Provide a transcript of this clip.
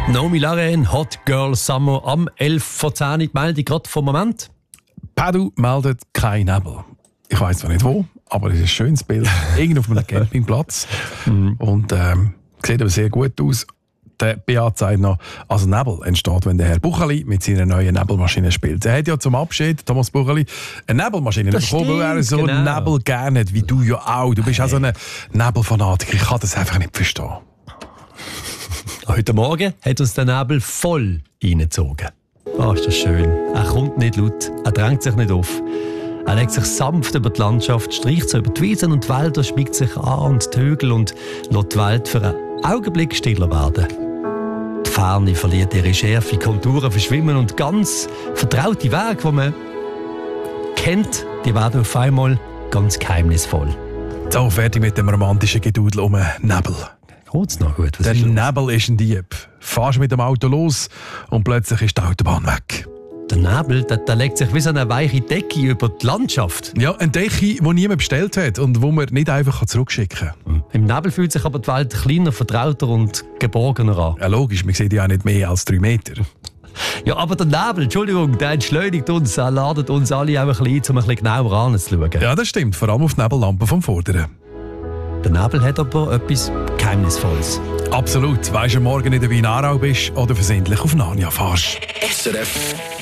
Naomi Laren, Hot Girl Summer am 11 vor 10 die Meldung gerade vom Moment. Pedu meldet kein Nebel. Ich weiss zwar nicht wo, aber es ist ein schönes Bild. Irgendwo auf einem Campingplatz. Und sieht aber sehr gut aus. Der Beat sagt noch, also Nebel entsteht, wenn der Herr Bucheli mit seiner neuen Nebelmaschine spielt. Er hat ja zum Abschied, Thomas Bucheli, eine Nebelmaschine bekommen, weil er so einen Nebel gerne hat, wie du ja auch. Du bist auch so ein Nebelfanatiker. Ich kann das einfach nicht verstehen. Heute Morgen hat uns der Nebel voll reingezogen. Oh, ist das schön. Er kommt nicht laut, er drängt sich nicht auf. Er legt sich sanft über die Landschaft, streicht so über die Wiesen und die Wälder, schmiegt sich an und die Hügel und lässt die Welt für einen Augenblick stiller werden. Die Ferne verliert ihre Schärfe, Konturen verschwimmen und ganz vertraute Wege, die man kennt, die werden auf einmal ganz geheimnisvoll. So, fertig mit dem romantischen Gedudel um den Nebel. Geht's noch gut? Der Nebel ist ein Dieb. Fahrst mit dem Auto los und plötzlich ist die Autobahn weg. Der Nebel, der legt sich wie so eine weiche Decke über die Landschaft. Ja, eine Decke, die niemand bestellt hat und die man nicht einfach zurückschicken kann. Im Nebel fühlt sich aber die Welt kleiner, vertrauter und geborgener an. Ja, logisch, man sieht ja auch nicht mehr als 3 Meter. Ja, aber der Nebel, Entschuldigung, der entschleunigt uns, er ladet uns alle auch ein bisschen ein, um ein bisschen genauer anzuschauen. Ja, das stimmt, vor allem auf die Nebellampe vom Vorderen. Der Nebel hat aber etwas Geheimnisvolles. Absolut. Weisst du, morgen in der Wien Aarau bist oder versehentlich auf Narnia fahrst. SRF